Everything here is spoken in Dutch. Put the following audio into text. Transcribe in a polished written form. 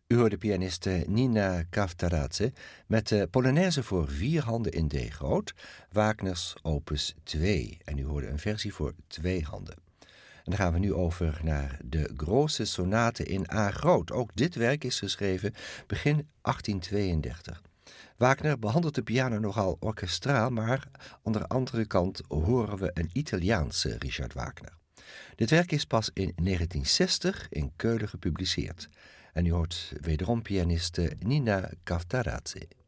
U hoort de pianiste Nina Kavtaradze met de Polonaise voor 4 handen in D groot, Wagners opus 2. En u hoorde een versie voor 2 handen. En dan gaan we nu over naar de Große Sonate in A groot. Ook dit werk is geschreven begin 1832. Wagner behandelt de piano nogal orkestraal, maar aan de andere kant horen we een Italiaanse Richard Wagner. Dit werk is pas in 1960 in Keulen gepubliceerd. En u hoort wederom pianiste Nina Kavtaradze.